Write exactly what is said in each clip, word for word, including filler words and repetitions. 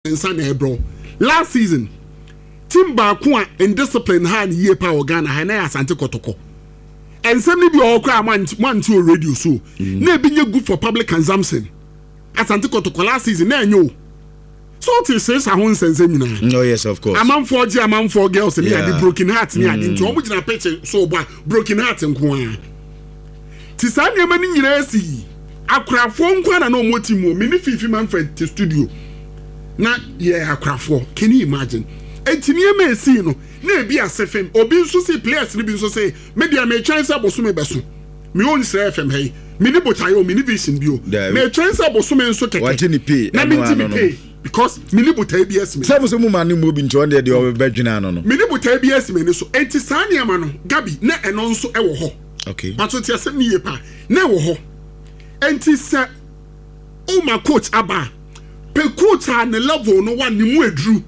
Insane bro. Last season, team Bakua in discipline hand year power Ghana Hana Asante Kotoko. And suddenly be all cry one one two radio so. Mm. Ne be good for public consumption. Asante Kotoko last season, ne no. So it says a home sense. Oh yes, of course. A man for G, a man for girls, and yeah. The broken heart near mm. into almost in a picture so broken heart and Kwan. Tisani mani yesi. Akra phone Kwan and no more team, many fifty man friend to studio. Na yeah akrafo can you imagine entini me see no na bi asefem obi nso say players ni bi nso say media me chance aboso me beso me on say F M hey me ni botayo me ni vision bio me chance aboso me nso keke what ni pay na me ti pay because me ni botayo bi esme say so mu man ni mu bi nto de de obedwina no no me ni botayo bi esme ni so enti sane ama no Gabi na eno nso e wo ho okay but what you say me pa na wo ho enti say o ma coach aba pe coach on the level no one ni mu edru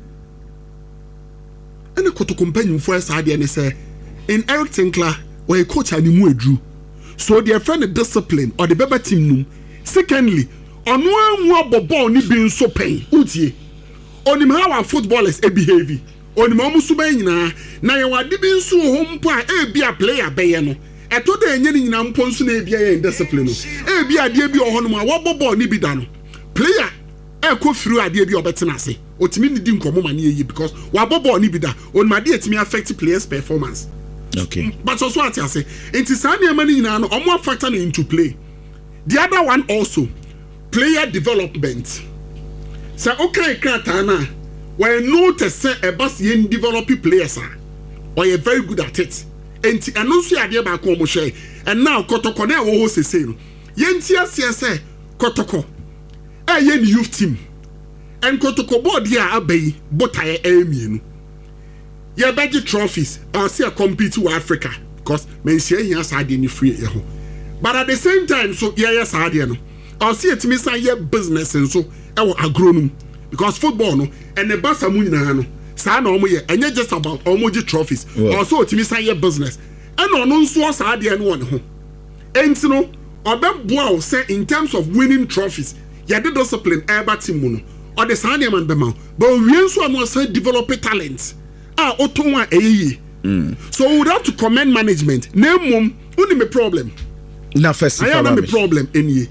ene koto companion for side and say in Eric Tinkler or a coach on the mu edru so their friend discipline or the better team num secondly on one more bobo ni being so pain utie on him how our footballers e behave on him amusu ba nyina na ye wade bi nso ho mpo a e bi a player be ye no eto da enye ni nyina mpo nso na e bi ye discipline no e bi ade bi o ho no wa bobo ni bi da no player e ko firu ade bi obetena ase otimi ni di nkomo ma na ye because wa bobo ni bi da on ma de etimi affect players performance okay but also at ase enti sane e mani nyina no omo factor into play the other one also player development so okay krata na when notice say e bas yen develop players are or you very good at it enti eno so ade ba ko mo hwe and now kotoko na e wo ho sese no yenti ase say kotoko eh yen youth team and kotoko board here abai botaye emienu ye beji trophies or see a compete with Africa because men say here side ni free ye ho but at the same time so yeah yes side no or see it me say ye business and so e wo agronum because football no and the basa mu nyina no sa na omo ye enye just about omoji trophies or so it me say ye business and ono nso side no won ho enti no obemboa say in terms of winning trophies ya the discipline ever team no or the sane man be ma but we nso am say develop talent ah otonwa eyi so we would have to commend management name mum only me problem na first I have a problem any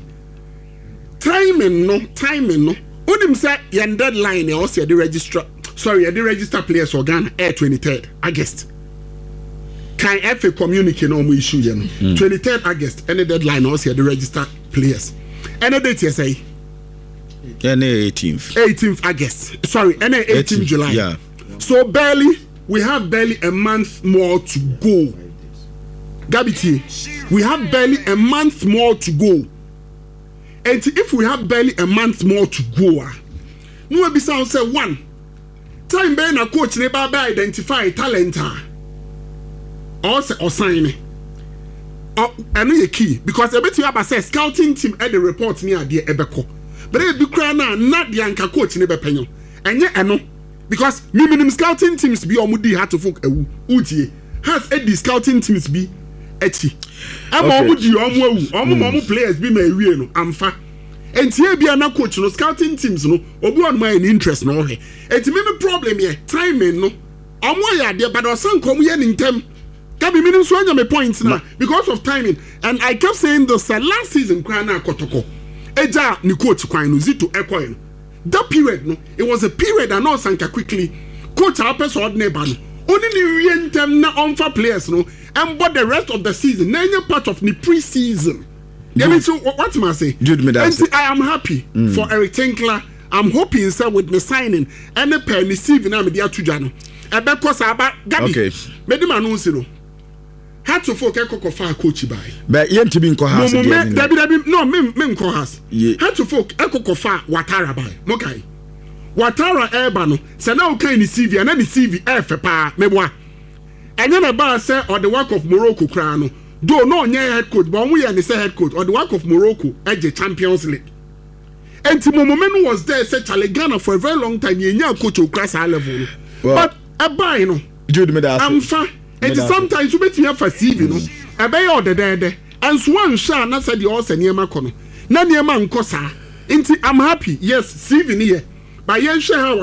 timing no timing no only say your deadline e also the register sorry the register players for Ghana air twenty-third August can F A communicate no mo issue you know twenty-third August any deadline also the register players any date you say any eighteenth eighteenth August sorry any eighteenth July yeah so barely we have barely a month more to go Gabiti we have barely a month more to go and if we have barely a month more to go no be sound say one time be na coach ne ba identify talent or say or sign oh eno ye key because everything about say scouting team at the report near ade ebeko but e bi kra na na de anka coach ne be penyo enye eno because minimum scouting teams be omudi hat to folk ewu utie has a scouting teams be echi ama omudi omo ewu omo omo players be ma ewie no amfa entie bia na coach no scouting teams no obi on my interest no he enti me problem here timing no omo ya de but osan kom ye ntem Gabi minimum so anya me points na because of timing and I kept saying this uh, last season kra na kotoko eja ni coach kwan no zito ekoy that period no it was a period and also sanka quickly coach our person ordinary ban only ni rientem na onfa players no and but the rest of the season na part of the pre-season yeah me so what am I say and I am happy mm. for Eric Tinkler. I'm hoping sir with the signing and the pen receiving am dia tuja no e be ko sa ba Gabi okay me di manunsi no had to folk ekokofa coach by but yent bi nko house no me no me me nko house had to folk ekokofa Watara by mokai Watara eba no se na o kan ni C V na ni C V F pa meboa enye na ba say or the work of Morocco kra no do no onye head coach but we ya ni say head coach or the work of Morocco eje Champions League and Timomenu was there say Charlie Ghana for a very long time yenya coach o class high level well, but eba you know Jude me that I'm fine and sometimes you bet you have for C V no ebe ya the there and so one sha na say the all say niema kono na niema nko sa nti I'm happy yes C V ni here but yɛn hwɛ ha